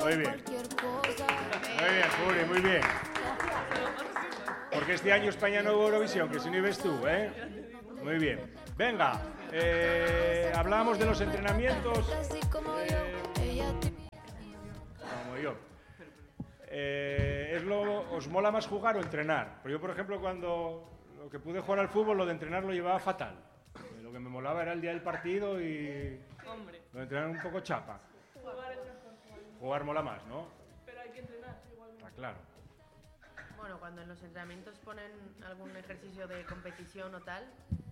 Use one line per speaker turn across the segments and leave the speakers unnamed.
Muy bien. Muy bien, Furi, muy bien. Porque este año España no hubo Eurovisión, que si no ibas tú, ¿eh? Muy bien. Venga, hablábamos de los entrenamientos. Como yo. ¿Os mola más jugar o entrenar? Pues yo, por ejemplo, cuando lo que pude jugar al fútbol, lo de entrenar lo llevaba fatal. Lo que me molaba era el día del partido y lo de entrenar un poco chapa. Jugar mola más, ¿no?
Pero hay que entrenar igualmente.
Está claro.
Bueno, cuando en los entrenamientos ponen algún ejercicio de competición o tal,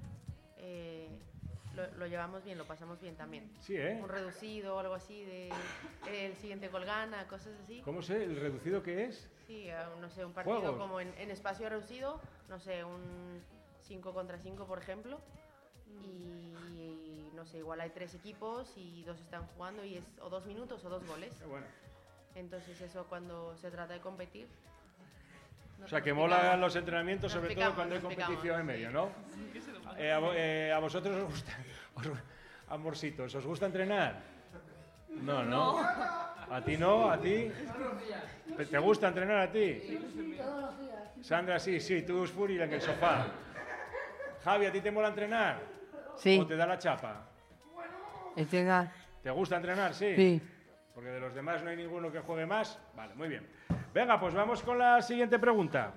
lo llevamos bien, lo pasamos bien también.
Sí, ¿eh?
Un reducido o algo así, el siguiente gol gana, cosas así.
¿Cómo sé? ¿El reducido qué es?
Sí, no sé, un partido
¿Juegos?
como en espacio reducido, no sé, un 5 contra 5, por ejemplo. Y no sé, igual hay 3 equipos y 2 están jugando y es o 2 minutos o 2 goles.
Qué bueno.
Entonces eso cuando se trata de competir.
O sea, que molan los entrenamientos, sobre todo cuando hay competición en medio, ¿no? ¿A vosotros os gusta, amorcitos, os gusta entrenar? No, ¿no? ¿A ti no? ¿A ti? ¿Te gusta entrenar a ti?
Sí, todos los días.
Sandra, sí, tú es Furi en el sofá. Javi, ¿a ti te mola entrenar?
Sí.
¿O te da la chapa?
Entrenar.
¿Te gusta entrenar? Sí.
Sí.
Porque de los demás no hay ninguno que juegue más. Vale, muy bien. Venga, pues vamos con la siguiente pregunta.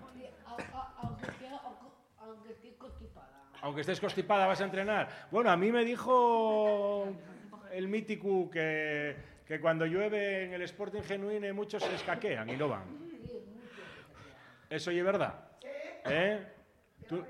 Aunque estés constipada.
Aunque estés constipada, ¿vas a entrenar? Bueno, a mí me dijo el mítico que cuando llueve en el Sporting Genuine muchos se escaquean y no van. ¿Eso es verdad? ¿Eh? ¿Tú?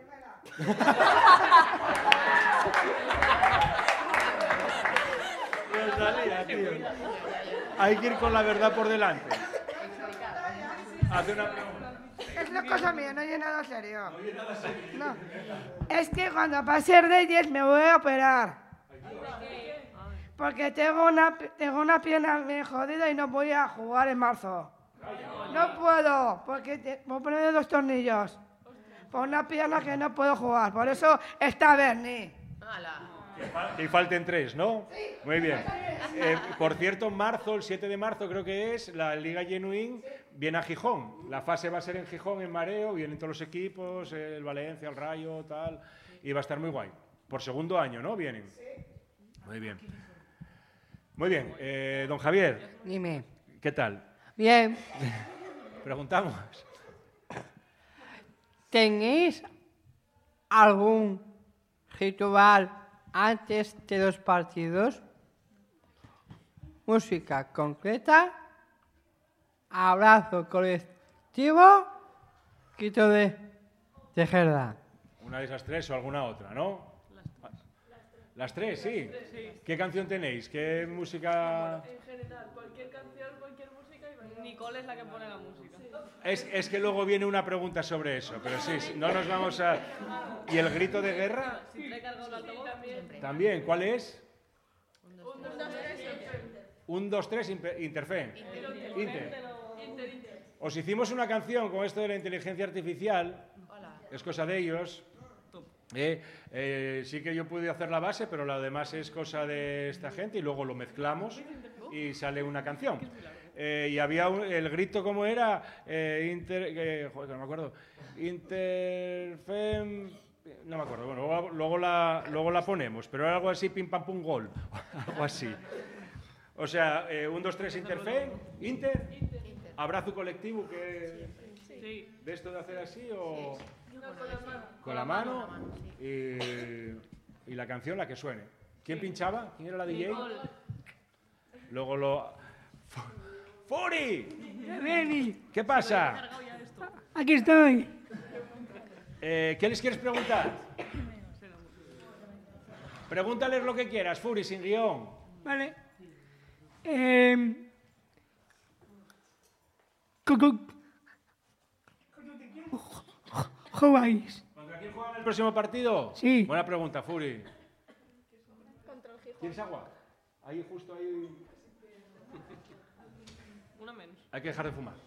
Hay que ir con la verdad por delante. Hace una pregunta.
Es una cosa mía, no hay nada serio. No. Es que cuando pase Reyes me voy a operar. Porque tengo una pierna bien jodida y no voy a jugar en marzo. No puedo, porque voy a poner 2 tornillos. Por una pierna que no puedo jugar. Por eso está Bernie.
Que falten 3, ¿no? Muy bien. Por cierto, en marzo, el 7 de marzo creo que es, la Liga Genuine viene a Gijón. La fase va a ser en Gijón, en Mareo, vienen todos los equipos, el Valencia, el Rayo, tal, y va a estar muy guay. Por segundo año, ¿no? Vienen. Muy bien. Muy bien. Don Javier.
Dime.
¿Qué tal?
Bien.
Preguntamos.
¿Tenéis algún ritual antes de los partidos? Música concreta, abrazo colectivo, grito de jerda.
Una de esas 3 o alguna otra, ¿no? Las 3, sí. ¿Qué canción tenéis? ¿Qué música?
En general, cualquier canción, cualquier música y Nicole es la que pone la música.
Es que luego viene una pregunta sobre eso, pero sí, no nos vamos a... ¿Y el grito de guerra?
Si te he cargado el altavoz,
También, ¿cuál es?
1, 2, 3,
1, 2, 3, Interfe.
Inter.
Os hicimos una canción con esto de la inteligencia artificial, es cosa de ellos. Sí que yo pude hacer la base, pero lo demás es cosa de esta gente y luego lo mezclamos y sale una canción. Y había el grito, ¿cómo era? Joder, no me acuerdo. Interfem... No me acuerdo. Bueno, luego la ponemos, pero era algo así, pim pam pum gol. Algo así. O sea, 1, 2, 3, Interfem, Inter, abrazo colectivo, que... ¿De esto de hacer así o...? Con la mano y la canción, la que suene. ¿Quién pinchaba? ¿Quién era la DJ? Luego lo... ¡Furi! ¿Qué pasa?
Aquí estoy.
¿Qué les quieres preguntar? Pregúntales lo que quieras, Furi, sin guión.
Vale. ¿Jugáis?
¿Contra quién juegan el próximo partido?
Sí.
Buena pregunta, Furi.
Contra el Gijón.
¿Quieres agua? Ahí, justo ahí.
Una menos.
Hay que dejar de fumar.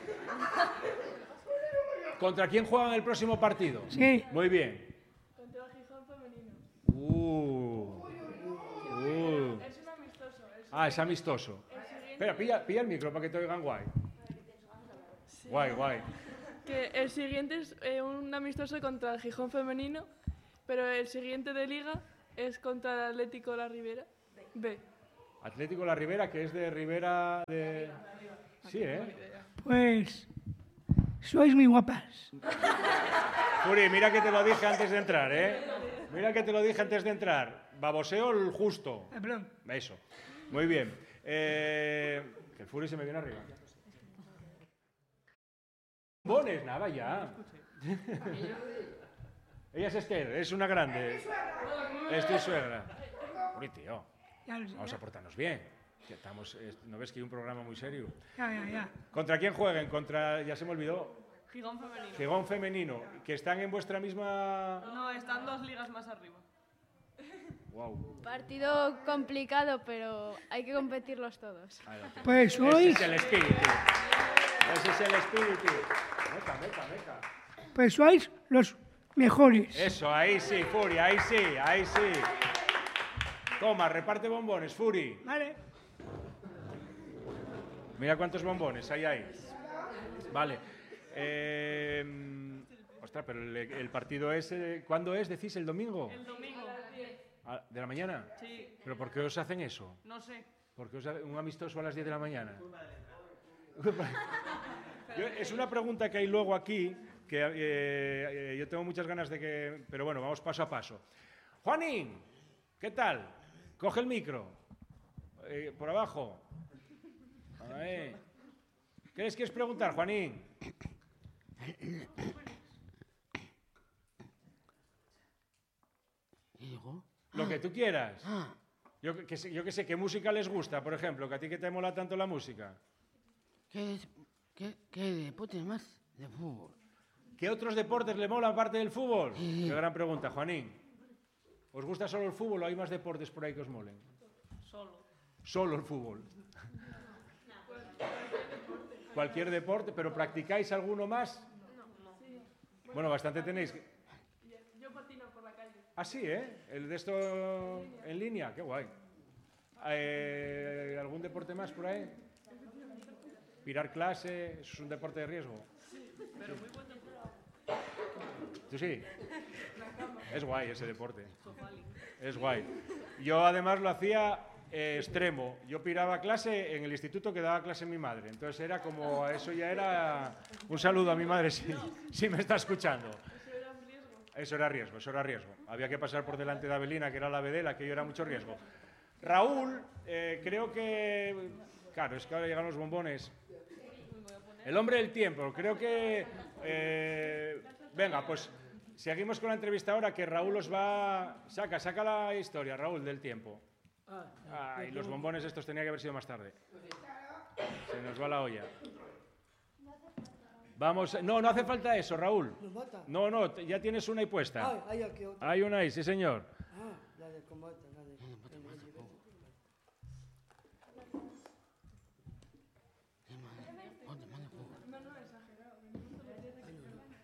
¿Contra quién juegan el próximo partido?
Sí.
Muy bien.
Contra el Gijón femenino.
Es un amistoso.
Es
Es amistoso.
El
Espera, pilla el micro para que te oigan guay. Guay.
Que el siguiente es un amistoso contra el Gijón femenino, pero el siguiente de liga es contra el Atlético La Ribera. B.
Atlético La Ribera, que es de Ribera de... Sí, ¿eh?
Pues sois muy guapas.
Furi, mira que te lo dije antes de entrar, ¿eh? Mira que te lo dije antes de entrar. Baboseo el justo.
Perdón.
Eso. Muy bien. Que el Furi se me viene arriba. Bones, nada, ya. Ella es Esther, es una grande. Es tu suegra. Furi, tío. Vamos a portarnos bien. Que estamos, ¿no ves que hay un programa muy serio?
Ya.
¿Contra quién jueguen? Ya se me olvidó.
Gijón femenino.
Gijón femenino. ¿Que están en vuestra misma...?
No, están 2 ligas más arriba.
Wow.
Partido complicado, pero hay que competirlos todos.
Pues
Ese
sois,
es el espíritu. Ese es el espíritu. Meca.
pues sois los mejores.
Eso, ahí sí, Furi, ahí sí. Toma, reparte bombones, Furi.
Vale.
Mira cuántos bombones hay. Vale. Ostras, pero el partido es... ¿Cuándo es? ¿Decís el domingo?
El domingo.
¿De la mañana?
Sí,
¿Pero por qué os hacen eso?
no sé.
¿Por qué os hacen un amistoso a las 10 de la mañana? Es una pregunta que hay luego aquí, que yo tengo muchas ganas de que... Pero bueno, vamos paso a paso. Juanín, ¿qué tal? Coge el micro. Por abajo. Ahí. ¿Qué les quieres preguntar, Juanín? Lo que tú quieras. Yo que sé, ¿qué música les gusta, por ejemplo? Que a ti que te mola tanto la música.
¿Qué deporte más de fútbol?
¿Qué otros deportes le molan aparte del fútbol? Qué gran pregunta, Juanín. ¿Os gusta solo el fútbol o hay más deportes por ahí que os molen? Solo el fútbol. Cualquier deporte, pero ¿practicáis alguno más? Bueno, bastante tenéis.
Yo patino por la calle.
Ah, sí, ¿eh? El de esto en línea, qué guay. ¿Algún deporte más por ahí? Pirar clase, ¿eso es un deporte de riesgo? Sí, pero muy bueno. ¿Tú sí? Es guay ese deporte. Es guay. Yo además lo hacía extremo. Yo piraba clase en el instituto que daba clase mi madre. Entonces era como, eso ya era... Un saludo a mi madre si me está escuchando. Eso era riesgo. Había que pasar por delante de Avelina, que era la vedela, que yo era mucho riesgo. Raúl, creo que... Claro, es que ahora llegan los bombones. El hombre del tiempo, creo que... venga, pues seguimos con la entrevista ahora, que Raúl os va... Saca la historia, Raúl, del tiempo. Y los bombones estos tenía que haber sido más tarde. Se nos va la olla. Vamos, no hace falta eso, Raúl. No, ya tienes una ahí puesta.
Hay aquí otra.
Hay una ahí, sí señor.
La de combate, la de...